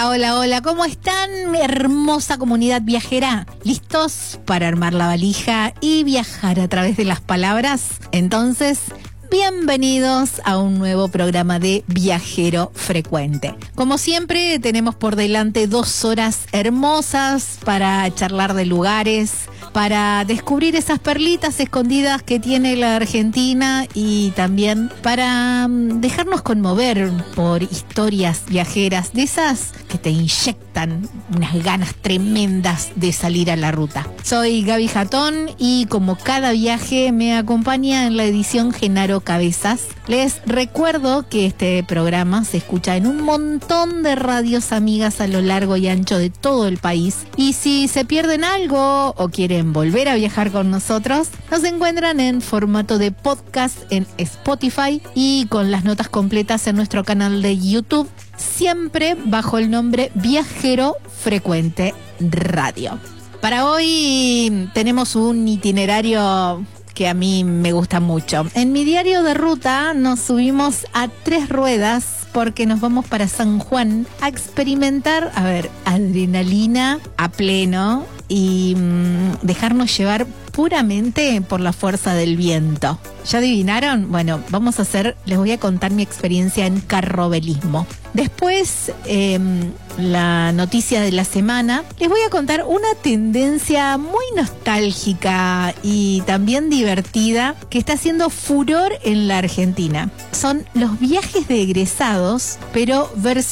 Hola, hola, ¿cómo están? Hermosa comunidad viajera. ¿Listos para armar la valija y viajar a través de las palabras? Entonces, bienvenidos a un nuevo programa de Viajero Frecuente. Como siempre, tenemos por delante 2 horas hermosas para charlar de lugares, para descubrir esas perlitas escondidas que tiene la Argentina y también para dejarnos conmover por historias viajeras, de esas que te inyectan unas ganas tremendas de salir a la ruta. Soy Gaby Jatón y como cada viaje me acompaña en la edición Genaro Cabezas. Les recuerdo que este programa se escucha en un montón de radios amigas a lo largo y ancho de todo el país. Y si se pierden algo o quieren volver a viajar con nosotros, nos encuentran en formato de podcast en Spotify y con las notas completas en nuestro canal de YouTube, siempre bajo el nombre Viajero Frecuente Radio. Para hoy tenemos un itinerario que a mí me gusta mucho. En mi diario de ruta nos subimos a 3 ruedas porque nos vamos para San Juan a experimentar, adrenalina a pleno y dejarnos llevar puramente por la fuerza del viento. ¿Ya adivinaron? Bueno, les voy a contar mi experiencia en carrobelismo. Después, la noticia de la semana, les voy a contar una tendencia muy nostálgica y también divertida que está haciendo furor en la Argentina. Son los viajes de egresados, pero versión